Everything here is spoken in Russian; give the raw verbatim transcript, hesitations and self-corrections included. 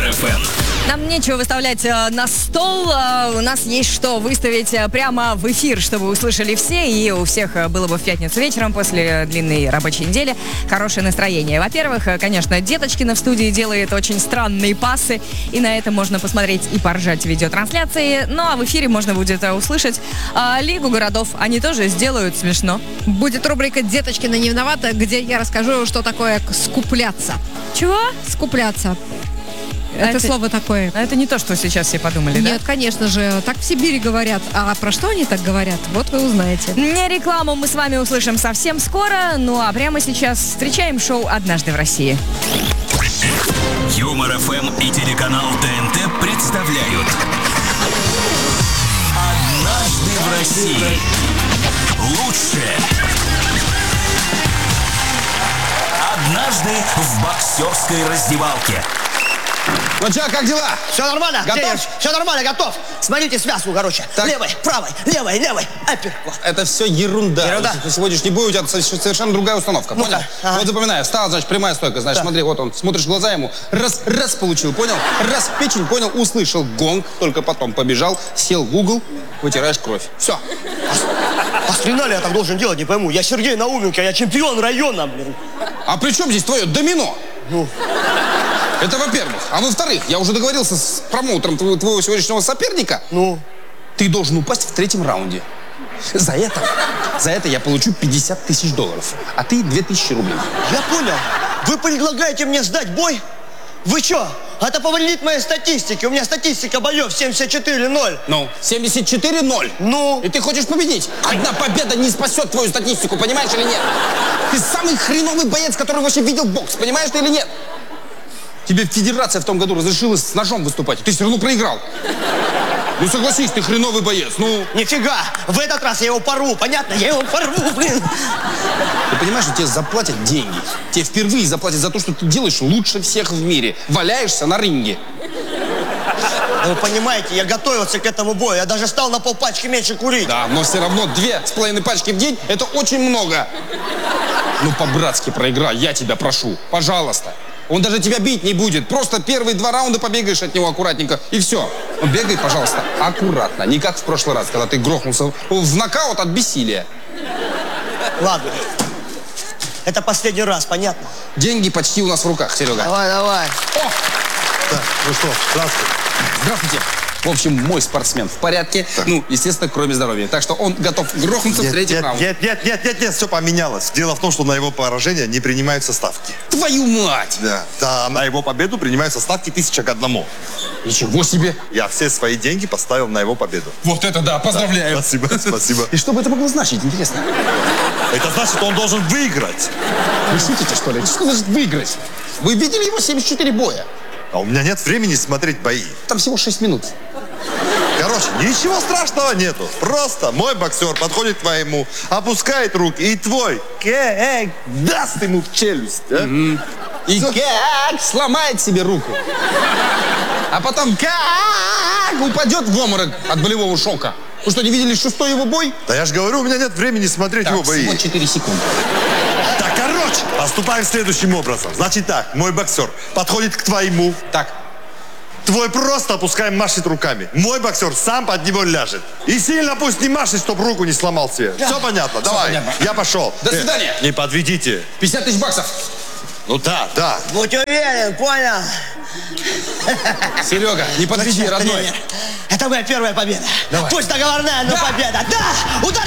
эф эм. Нам нечего выставлять э, на стол, э, у нас есть что выставить э, прямо в эфир, чтобы услышали все, и у всех э, было бы в пятницу вечером после длинной рабочей недели хорошее настроение. Во-первых, э, конечно, Деточкина в студии делает очень странные пасы, и на это можно посмотреть и поржать в видеотрансляции, ну а в эфире можно будет э, услышать э, Лигу городов, они тоже сделают смешно. Будет рубрика «Деточкина не виновата», где я расскажу, что такое скупляться. Чего? Скупляться. Это, это слово такое. Это не то, что сейчас все подумали, Нет, да? Нет, конечно же, так в Сибири говорят. А про что они так говорят? Вот вы узнаете. Не рекламу мы с вами услышим совсем скоро, ну а прямо сейчас встречаем шоу «Однажды в России». Юмор эф эм и телеканал тэ эн тэ представляют «Однажды в России». Лучшее. Однажды в боксерской раздевалке. Ну чё, как дела? Все нормально? Готов? Тренер, все нормально, готов. Смотрите связку, короче. Так. Левой, правой, левой, левой. Апперкот. Это все ерунда. Ерунда? На сегодняшний бой у тебя совершенно другая установка, Ну понял? да, ага. Вот запоминаю, встал, значит, прямая стойка, значит, Да. смотри, вот он, смотришь в глаза ему, раз, раз получил, понял? Раз в печень, понял, услышал гонг, только потом побежал, сел в угол, вытираешь кровь. Все. А с хрена ли я так должен делать, не пойму. Я Сергей Науменко, я чемпион района, блин. А при чем здесь твое домино? Ну, Это во-первых. А во-вторых, я уже договорился с промоутером твоего, твоего сегодняшнего соперника. ну. Ты должен упасть в третьем раунде. За это, за это я получу пятьдесят тысяч долларов, а ты две тысячи рублей. Я понял. Вы предлагаете мне сдать бой? Вы что? Это повредит моей статистике. У меня статистика боев семьдесят четыре ноль. Ну, семьдесят четыре ноль. Ну? И ты хочешь победить? Одна победа не спасет твою статистику, понимаешь или нет? Ты самый хреновый боец, который вообще видел бокс, понимаешь ты или нет? Тебе федерация в том году разрешила с ножом выступать, ты все равно проиграл. Ну согласись, ты хреновый боец, ну... Нифига. В этот раз я его порву, понятно? Я его порву, блин. Ты понимаешь, что тебе заплатят деньги. Тебе впервые заплатят за то, что ты делаешь лучше всех в мире. Валяешься на ринге. Да вы понимаете, я готовился к этому бою. Я даже стал на полпачки меньше курить. Да, но все равно две с половиной пачки в день – это очень много. Ну, по-братски проиграй, я тебя прошу. Пожалуйста. Он даже тебя бить не будет. Просто первые два раунда побегаешь от него аккуратненько, и все. Ну, бегай, пожалуйста, аккуратно. Не как в прошлый раз, когда ты грохнулся в нокаут от бессилия. Ладно. Это последний раз, понятно? Деньги почти у нас в руках, Серега. Давай, давай. О! Так, ну что, здравствуйте. Здравствуйте. В общем, мой спортсмен в порядке. Так. Ну, естественно, кроме здоровья. Так что он готов грохнуться Нет, в третьем нет, раунде. нет, нет, нет, нет, нет, все поменялось. Дело в том, что на его поражение не принимаются ставки. Твою мать! Да. Да, на его победу принимаются ставки тысяча к одному. Ничего себе! Я все свои деньги поставил на его победу. Вот это да, поздравляю! Да, спасибо, спасибо. И что бы это могло значить, интересно? Это значит, что он должен выиграть. Вы шутите, что ли? Что значит выиграть? Вы видели его семьдесят четыре боя? А у меня нет времени смотреть бои. Там всего шесть минут. Короче, ничего страшного нету. Просто мой боксер подходит к твоему, опускает руки, и твой кэк даст ему в челюсть. А? Mm-hmm. И как сломает себе руку. А потом как упадет в обморок от болевого шока. Вы что, не видели шестой его бой? Да я же говорю, у меня нет времени смотреть Так, его бои. всего четыре секунды. Так, короче, поступаем следующим образом. Значит так, мой боксер подходит к твоему. Так. Твой просто опускаем, машет руками. Мой боксер сам под него ляжет. И сильно пусть не машет, чтобы руку не сломал себе. Да. Все понятно? Все Давай, понятно. я пошел. До свидания. Э, не подведите. пятьдесят тысяч баксов. Ну да, да. Будь уверен, понял? Серега, не подведи, Зачем, родной. тренер? Это моя первая победа. Давай. Пусть договорная, но Да. победа. Да! Удар!